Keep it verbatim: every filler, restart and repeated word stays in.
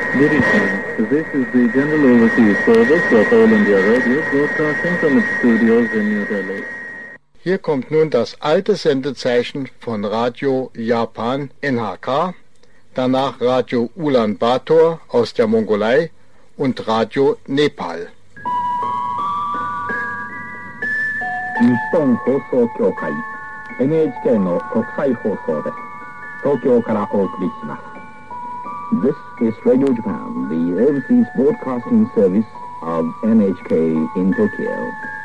Good evening. This is the General Overseas Service of All India Radio, broadcasting from its studios in New Delhi. Hier kommt nun das alte Sendezeichen von Radio Japan N H K, danach Radio Ulaanbaatar aus der Mongolei und Radio Nepal. 日本放送協会 エヌエイチケー の国際放送です。東京からお送りします。This is Radio Japan, the overseas broadcasting service of N H K in Tokyo.